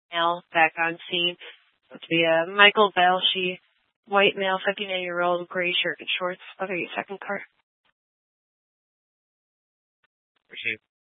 male back on scene. It's be Michael Belshi, white male, 59-year-old, gray shirt and shorts. I'll get you second card. Appreciate it.